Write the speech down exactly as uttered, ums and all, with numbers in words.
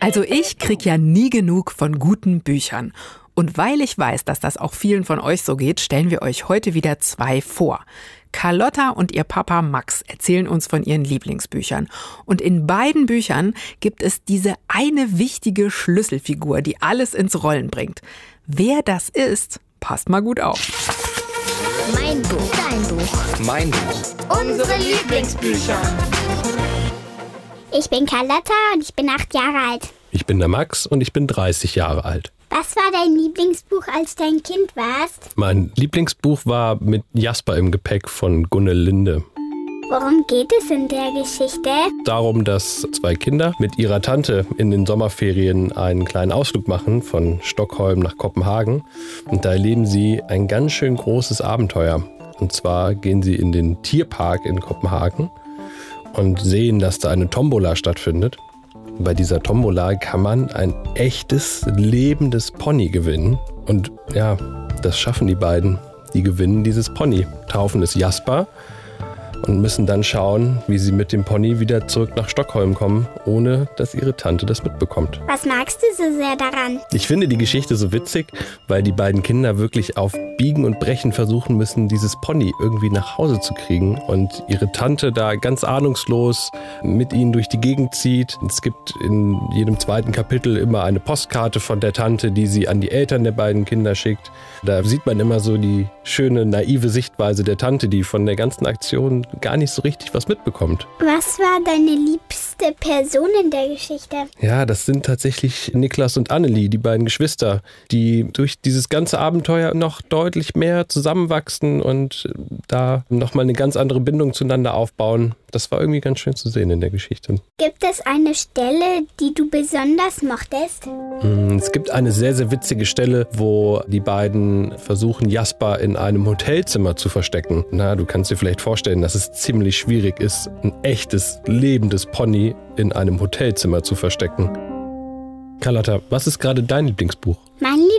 Also ich krieg ja nie genug von guten Büchern. Und weil ich weiß, dass das auch vielen von euch so geht, stellen wir euch heute wieder zwei vor. Carlotta und ihr Papa Max erzählen uns von ihren Lieblingsbüchern. Und in beiden Büchern gibt es diese eine wichtige Schlüsselfigur, die alles ins Rollen bringt. Wer das ist, passt mal gut auf. Mein Buch, dein Buch, mein Buch, unsere Lieblingsbücher. Ich bin Carlotta und ich bin acht Jahre alt. Ich bin der Max und ich bin dreißig Jahre alt. Was war dein Lieblingsbuch, als du ein Kind warst? Mein Lieblingsbuch war Mit Jasper im Gepäck von Gunnel Linde. Worum geht es in der Geschichte? Darum, dass zwei Kinder mit ihrer Tante in den Sommerferien einen kleinen Ausflug machen von Stockholm nach Kopenhagen. Und da erleben sie ein ganz schön großes Abenteuer. Und zwar gehen sie in den Tierpark in Kopenhagen und sehen, dass da eine Tombola stattfindet. Bei dieser Tombola kann man ein echtes, lebendes Pony gewinnen. Und ja, das schaffen die beiden. Die gewinnen dieses Pony, taufen es Jasper und müssen dann schauen, wie sie mit dem Pony wieder zurück nach Stockholm kommen, ohne dass ihre Tante das mitbekommt. Was magst du so sehr daran? Ich finde die Geschichte so witzig, weil die beiden Kinder wirklich auf Biegen und Brechen versuchen müssen, dieses Pony irgendwie nach Hause zu kriegen und ihre Tante da ganz ahnungslos mit ihnen durch die Gegend zieht. Es gibt in jedem zweiten Kapitel immer eine Postkarte von der Tante, die sie an die Eltern der beiden Kinder schickt. Da sieht man immer so die schöne, naive Sichtweise der Tante, die von der ganzen Aktion gar nicht so richtig was mitbekommt. Was war deine liebste Person in der Geschichte? Ja, das sind tatsächlich Niklas und Annelie, die beiden Geschwister, die durch dieses ganze Abenteuer noch deutlich mehr zusammenwachsen und da nochmal eine ganz andere Bindung zueinander aufbauen. Das war irgendwie ganz schön zu sehen in der Geschichte. Gibt es eine Stelle, die du besonders mochtest? Es gibt eine sehr, sehr witzige Stelle, wo die beiden versuchen, Jasper in einem Hotelzimmer zu verstecken. Na, du kannst dir vielleicht vorstellen, dass es ziemlich schwierig ist, ein echtes, lebendes Pony in einem Hotelzimmer zu verstecken. Carlotta, was ist gerade dein Lieblingsbuch? Mein